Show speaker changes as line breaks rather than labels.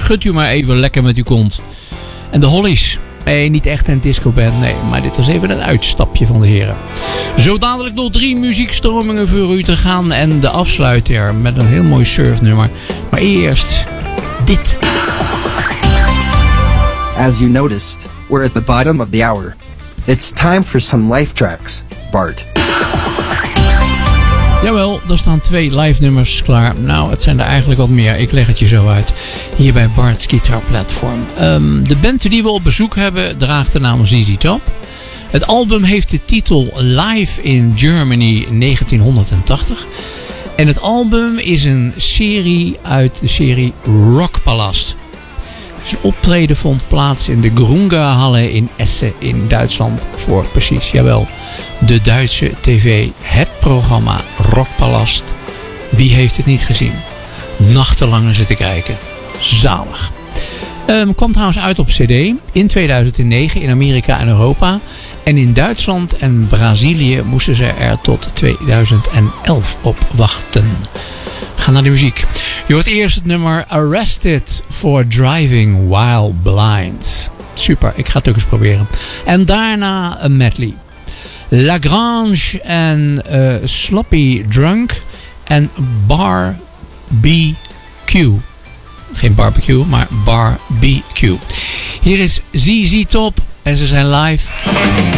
schud u maar even lekker met uw kont. En de Hollies. Nee, niet echt een discoband, nee. Maar dit was even een uitstapje van de heren. Zo dadelijk nog 3 muziekstromingen voor u te gaan. En de afsluiter met een heel mooi surfnummer. Maar eerst dit.
As you noticed, we're at the bottom of the hour. It's time for some life tracks, Bart.
Jawel, er staan 2 live nummers klaar. Nou, het zijn er eigenlijk wat meer. Ik leg het je zo uit. Hier bij Bart's Guitar Platform. De band die we op bezoek hebben draagt de naam ZZ Top. Het album heeft de titel Live in Germany 1980. En het album is een serie uit de serie Rockpalast. Zijn optreden vond plaats in de Grunga-halle in Essen in Duitsland. Voor precies, jawel, de Duitse tv. Het programma Rockpalast. Wie heeft het niet gezien? Nachtenlang zitten kijken. Zalig. Kwam trouwens uit op cd in 2009 in Amerika en Europa. En in Duitsland en Brazilië moesten ze er tot 2011 op wachten. Ga naar de muziek. Je hoort eerst het nummer Arrested for Driving While Blind. Super, ik ga het ook eens proberen. En daarna een medley. Lagrange en Sloppy Drunk en Barbecue. Geen barbecue, maar barbecue. Hier is ZZ Top en ze zijn live.